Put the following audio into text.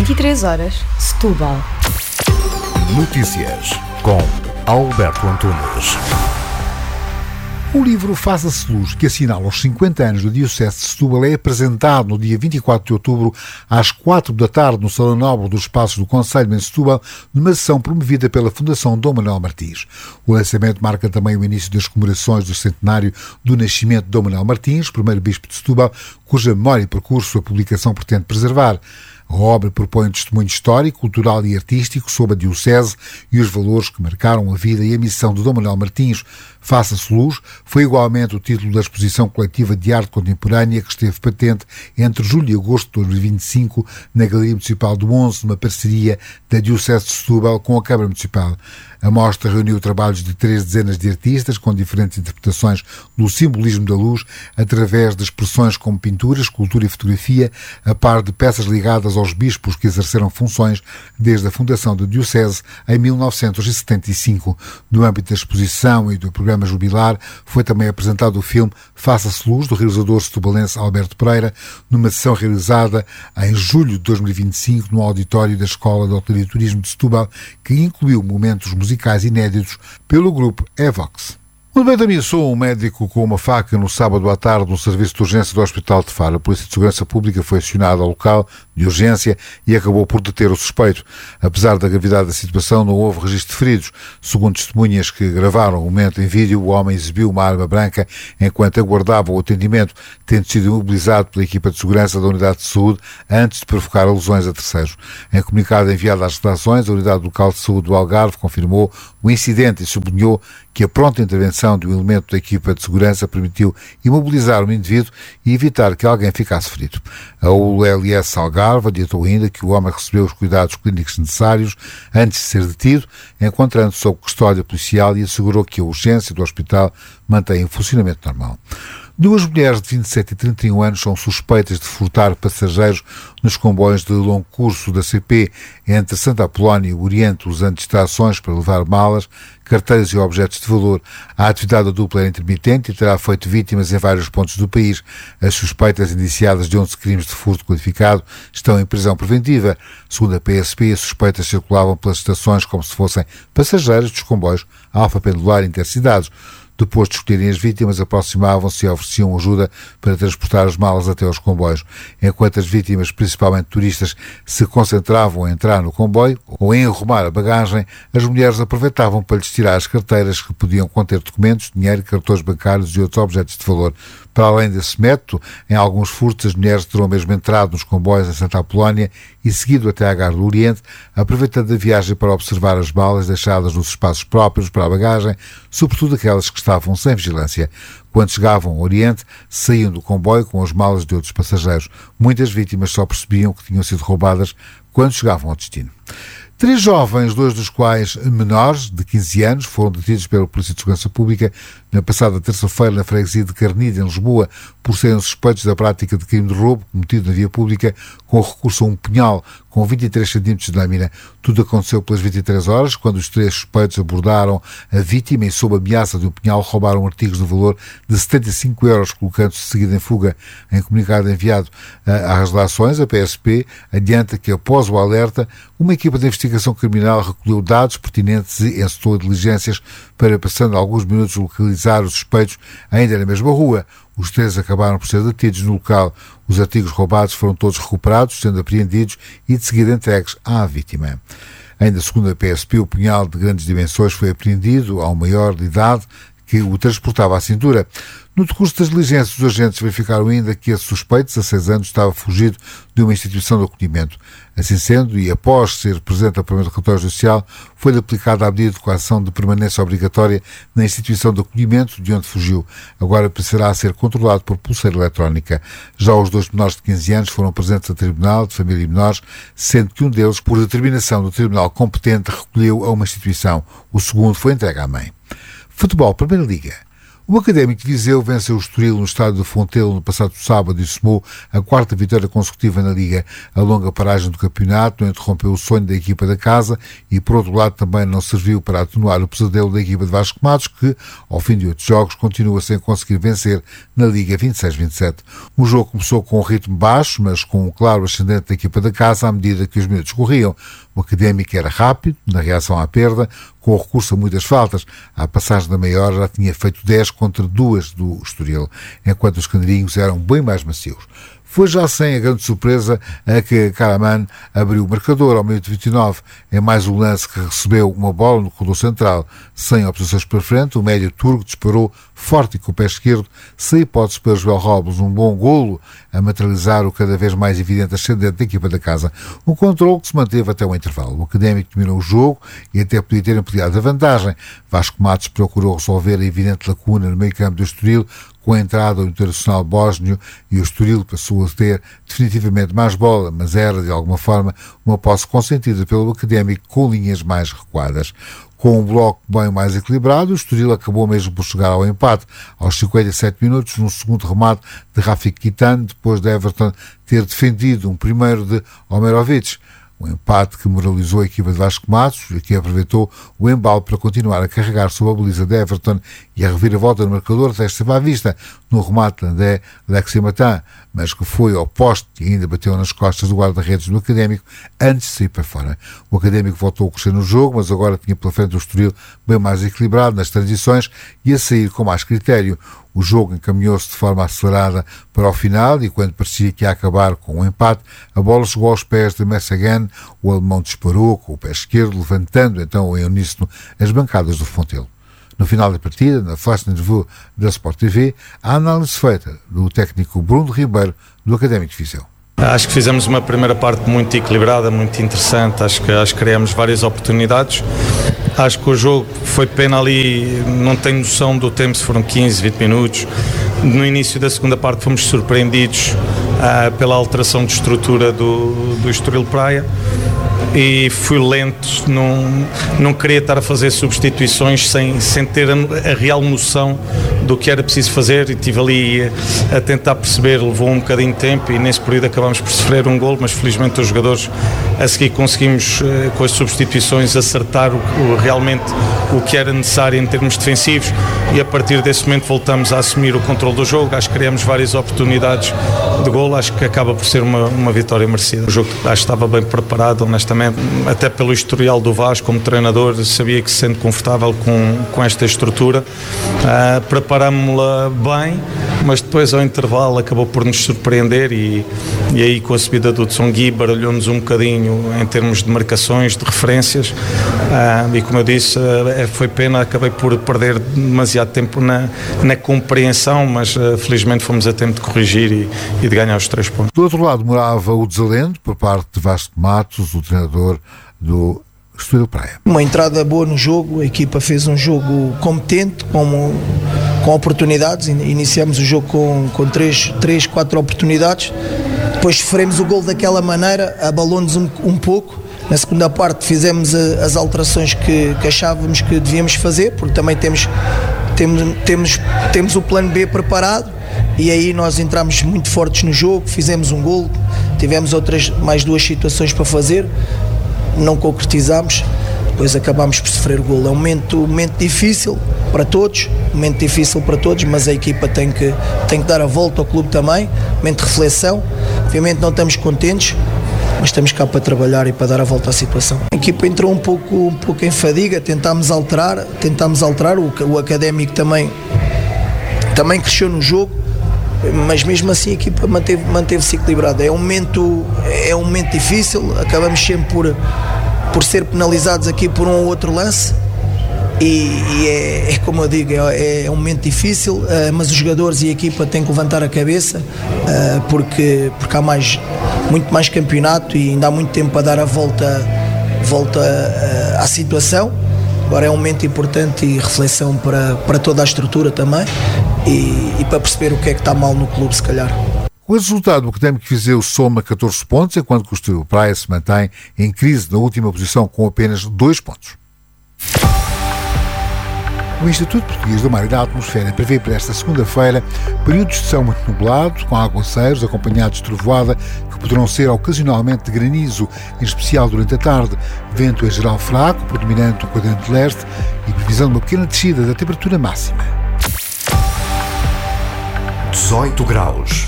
23 horas, Setúbal. Notícias com Alberto Antunes. O livro Faça-se Luz, que assinala os 50 anos da Diocese de Setúbal, é apresentado no dia 24 de outubro, às 4 da tarde, no Salão Nobre dos Passos do Conselho, em Setúbal, numa sessão promovida pela Fundação Dom Manuel Martins. O lançamento marca também o início das comemorações do centenário do nascimento de Dom Manuel Martins, primeiro bispo de Setúbal, cuja memória e percurso a publicação pretende preservar. A obra propõe um testemunho histórico, cultural e artístico sobre a Diocese e os valores que marcaram a vida e a missão de Dom Manuel Martins. Faça-se Luz foi igualmente o título da exposição coletiva de arte contemporânea que esteve patente entre julho e agosto de 2025 na Galeria Municipal do 11, numa parceria da Diocese de Setúbal com a Câmara Municipal. A mostra reuniu trabalhos de 3 dezenas de artistas com diferentes interpretações do simbolismo da luz através de expressões como pintura, escultura e fotografia, a par de peças ligadas aos bispos que exerceram funções desde a fundação da Diocese em 1975. No âmbito da exposição e do programa jubilar, foi também apresentado o filme Faça-se Luz, do realizador setubalense Alberto Pereira, numa sessão realizada em julho de 2025 no auditório da Escola de Hotelaria e Turismo de Setúbal, que incluiu momentos musicais inéditos pelo grupo Evox. O Beto ameaçou um médico com uma faca no sábado à tarde no serviço de urgência do Hospital de Faro. A Polícia de Segurança Pública foi acionada ao local de urgência e acabou por deter o suspeito. Apesar da gravidade da situação, não houve registro de feridos. Segundo testemunhas que gravaram o momento em vídeo, o homem exibiu uma arma branca enquanto aguardava o atendimento, tendo sido imobilizado pela equipa de segurança da Unidade de Saúde antes de provocar lesões a terceiros. Em comunicado enviado às redações, a Unidade Local de Saúde do Algarve confirmou o incidente e sublinhou que a pronta intervenção de um elemento da equipa de segurança permitiu imobilizar o indivíduo e evitar que alguém ficasse ferido. A ULS Algarve adiantou ainda que o homem recebeu os cuidados clínicos necessários antes de ser detido, encontrando-se sob custódia policial, e assegurou que a urgência do hospital mantém o funcionamento normal. 2 mulheres de 27 e 31 anos são suspeitas de furtar passageiros nos comboios de longo curso da CP entre Santa Apolónia e o Oriente, usando distrações para levar malas, carteiras e objetos de valor. A atividade da dupla era intermitente e terá feito vítimas em vários pontos do país. As suspeitas, indiciadas de 11 crimes de furto qualificado, estão em prisão preventiva. Segundo a PSP, as suspeitas circulavam pelas estações como se fossem passageiros dos comboios Alfa Pendular e Intercidades. Depois de escolherem as vítimas, aproximavam-se e ofereciam ajuda para transportar as malas até aos comboios. Enquanto as vítimas, principalmente turistas, se concentravam a entrar no comboio ou em arrumar a bagagem, as mulheres aproveitavam para lhes tirar as carteiras que podiam conter documentos, dinheiro, cartões bancários e outros objetos de valor. Para além desse método, em alguns furtos, as mulheres terão mesmo entrado nos comboios em Santa Apolónia e seguido até à Gare do Oriente, aproveitando a viagem para observar as malas deixadas nos espaços próprios para a bagagem, sobretudo aquelas que estavam sem vigilância. Quando chegavam ao Oriente, saíam do comboio com as malas de outros passageiros. Muitas vítimas só percebiam que tinham sido roubadas quando chegavam ao destino. 3 jovens, 2 dos quais menores, de 15 anos, foram detidos pela Polícia de Segurança Pública na passada terça-feira na freguesia de Carnide, em Lisboa, por serem suspeitos da prática de crime de roubo cometido na via pública com recurso a um punhal com 23 cm de lâmina. Tudo aconteceu pelas 23 horas, quando os 3 suspeitos abordaram a vítima e, sob ameaça de um punhal, roubaram artigos no valor de 75 euros, colocando-se de seguida em fuga. Em comunicado enviado às redações, a PSP adianta que, após o alerta, uma equipa de investigação criminal recolheu dados pertinentes e encetou diligências para, passando alguns minutos, localizar os suspeitos ainda na mesma rua. Os 3 acabaram por ser detidos no local. Os artigos roubados foram todos recuperados, sendo apreendidos e de seguida entregues à vítima. Ainda segundo a PSP, o punhal de grandes dimensões foi apreendido ao maior de idade que o transportava à cintura. No decurso das diligências, os agentes verificaram ainda que esse suspeito, de 16 anos, estava fugido de uma instituição de acolhimento. Assim sendo, e após ser presente ao primeiro relatório judicial, foi-lhe aplicada a medida de coação de permanência obrigatória na instituição de acolhimento de onde fugiu. Agora precisará ser controlado por pulseira eletrónica. Já os 2 menores de 15 anos foram presentes a Tribunal de Família e Menores, sendo que um deles, por determinação do Tribunal competente, recolheu a uma instituição. O segundo foi entregue à mãe. Futebol, Primeira Liga. O Académico de Viseu venceu o Estoril no estádio do Fontelo no passado sábado e somou a 4ª vitória consecutiva na Liga. A longa paragem do campeonato não interrompeu o sonho da equipa da casa e, por outro lado, também não serviu para atenuar o pesadelo da equipa de Vasco Matos, que, ao fim de 8 jogos, continua sem conseguir vencer na Liga 26-27. O jogo começou com um ritmo baixo, mas com um claro ascendente da equipa da casa à medida que os minutos corriam. O Académico era rápido na reação à perda, com o recurso a muitas faltas. À passagem da meia hora já tinha feito 10 contra 2 do Estoril, enquanto os canarinhos eram bem mais macios. Foi já sem a grande surpresa a que Karaman abriu o marcador ao minuto 29. É mais um lance que recebeu uma bola no corredor central. Sem oposições para frente, o médio turco disparou forte com o pé esquerdo, sem hipótese para Joel Robles, um bom golo a materializar o cada vez mais evidente ascendente da equipa da casa. Um controle que se manteve até o intervalo. O Académico dominou o jogo e até podia ter ampliado a vantagem. Vasco Matos procurou resolver a evidente lacuna no meio campo do Estoril, com a entrada do internacional bósnio, e o Estoril passou a ter definitivamente mais bola, mas era, de alguma forma, uma posse consentida pelo Académico com linhas mais recuadas. Com um bloco bem mais equilibrado, o Estoril acabou mesmo por chegar ao empate aos 57 minutos, num segundo remate de Rafik Kitan, depois de Everton ter defendido um primeiro de Omerovic. Um empate que moralizou a equipa de Vasco Matos, que aproveitou o embalo para continuar a carregar sob a baliza de Everton, e a reviravolta do marcador até esteve à vista no remate de Alexis Matin, mas que foi ao poste e ainda bateu nas costas do guarda-redes do Académico antes de sair para fora. O Académico voltou a crescer no jogo, mas agora tinha pela frente o Estoril bem mais equilibrado nas transições e a sair com mais critério. O jogo encaminhou-se de forma acelerada para o final e, quando parecia que ia acabar com um empate, a bola chegou aos pés de Messagan. O alemão disparou com o pé esquerdo, levantando então em uníssono as bancadas do Fontelo. No final da partida, na Flash Interview da Sport TV, a análise feita do técnico Bruno Ribeiro, do Académico de Viseu. Acho que fizemos uma primeira parte muito equilibrada, muito interessante. Acho que criamos várias oportunidades. Acho que o jogo foi pena ali, não tenho noção do tempo, se foram 15, 20 minutos. No início da segunda parte fomos surpreendidos pela alteração de estrutura do Estoril Praia. E fui lento, não queria estar a fazer substituições sem ter a real noção do que era preciso fazer, e estive ali a tentar perceber. Levou um bocadinho de tempo e nesse período acabámos por sofrer um golo, mas felizmente os jogadores a seguir conseguimos, com as substituições, acertar realmente o que era necessário em termos defensivos, e a partir desse momento voltamos a assumir o controle do jogo. Acho que criamos várias oportunidades de golo, acho que acaba por ser uma vitória merecida. O jogo acho que estava bem preparado, honestamente, até pelo historial do Vasco como treinador, sabia que se sente confortável com esta estrutura. Preparámos-la bem, mas depois ao intervalo acabou por nos surpreender, e aí com a subida do Tsongi baralhou-nos um bocadinho em termos de marcações, de referências, e como eu disse, foi pena, acabei por perder demasiado tempo na compreensão, mas felizmente fomos a tempo de corrigir e de ganhar os 3 pontos. Do outro lado morava o desalento por parte de Vasco Matos, o treinador do Estoril Praia. Uma entrada boa no jogo, a equipa fez um jogo competente, com oportunidades. Iniciamos o jogo com 4 oportunidades, depois sofremos o gol daquela maneira, abalou-nos um pouco. Na segunda parte fizemos as alterações que achávamos que devíamos fazer, porque também temos o plano B preparado, e aí nós entramos muito fortes no jogo, fizemos um gol, tivemos mais 2 situações para fazer, não concretizámos, depois acabámos por sofrer o gol. É um momento difícil para todos, mas a equipa tem que dar a volta ao clube também, momento de reflexão. Obviamente não estamos contentes, mas estamos cá para trabalhar e para dar a volta à situação. A equipa entrou um pouco em fadiga, tentámos alterar, o Académico também cresceu no jogo, mas mesmo assim a equipa manteve-se equilibrada. É um momento difícil, acabamos sempre por ser penalizados aqui por um ou outro lance, e é como eu digo, é um momento difícil, mas os jogadores e a equipa têm que levantar a cabeça, porque há muito mais campeonato e ainda há muito tempo para dar a volta à situação. Agora é um momento importante e reflexão para toda a estrutura também, e para perceber o que é que está mal no clube, se calhar. O resultado do Académico de Viseu soma 14 pontos, enquanto que o Estoril Praia se mantém em crise na última posição com apenas 2 pontos. O Instituto Português do Mar e da Atmosfera prevê para esta segunda-feira períodos de céu muito nublado, com aguaceiros acompanhados de trovoada, que poderão ser ocasionalmente de granizo, em especial durante a tarde. Vento em geral fraco, predominante no quadrante leste, e previsão de uma pequena descida da temperatura máxima. 18 graus.